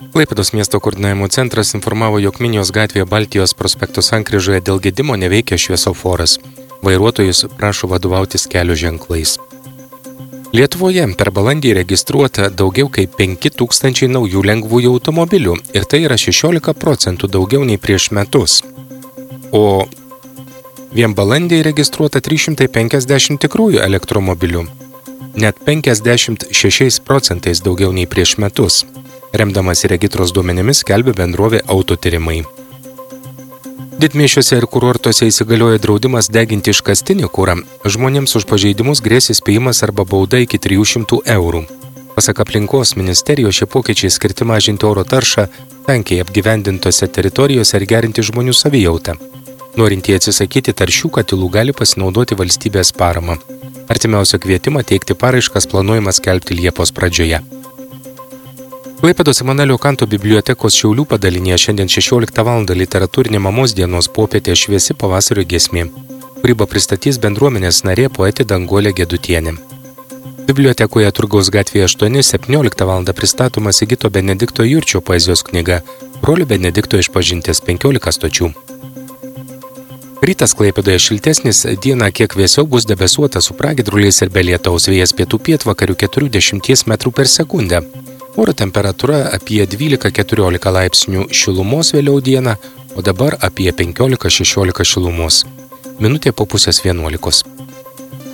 Klaipėdos miesto koordinavimo centras informavo, jog Minijos gatvėje Baltijos prospekto sankryžoje dėl gedimo neveikia šviesoforas. Vairuotojus prašo vadovautis kelio ženklais. Lietuvoje per balandį registruota daugiau kaip 5000 naujų lengvųjų automobilių ir tai yra 16% daugiau nei prieš metus. O vien balandį registruota 350 tikrųjų elektromobilių, net 56% daugiau nei prieš metus. Remdamas regitros duomenimis skelbia bendrovė Autotyrimai. Didmiesčiuose ir kurortuose įsigalioja draudimas deginti iškastinį kurą. Žmonėms už pažeidimus grėsia įspėjimas arba bauda iki 300 eurų. Pasak aplinkos ministerijos, šie pokyčiai skirti mažinti oro taršą tankiai apgyvendintose teritorijose ir gerinti žmonių savijautą. Norintieji atsisakyti taršių katilų gali pasinaudoti valstybės paramą. Artimiausią kvietimą teikti paraiškas planuojama skelbti Liepos pradžioje. Klaipėdos Emanuelio Kanto bibliotekos Šiaulių padalinėje šiandien 16 val. Literatūrinė mamos dienos popietė šviesi pavasario giesmė. Kūrybą pristatys bendruomenės narė poetė Danguolė Gedutienė. Bibliotekoje Turgaus gatvėje 8 17 val. Pristatoma Sigito Benedikto Jurčio poezijos knyga Brolio Benedikto išpažintis 15 stočių. Rytas Klaipėdoje šiltesnis, dieną kiek vėsiau bus debesuota su pragiedruliais ir be lietaus, vėjas pietų pietvakarių 40 metrų per sekundę. Oro temperatūra apie 12-14 laipsnių šilumos vėliau dieną, o dabar apie 15-16 šilumos. Minutė po pusės 11.